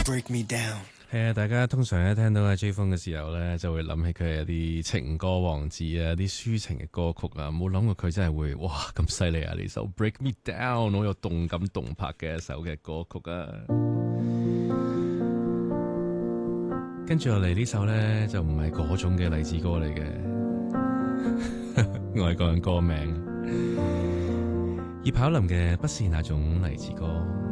係啊，大家通常咧聽到阿 J 風嘅時候咧，就會諗起佢係一啲情歌王子啊，啲抒情嘅歌曲啊，冇諗過佢真係會哇咁犀利啊！呢首 Break Me Down 好有動感動魄嘅一首嘅歌曲啊。跟住落嚟呢首咧就唔係嗰種嘅勵志歌嚟嘅，我係講緊歌名，葉巧琳嘅不是那種勵志歌。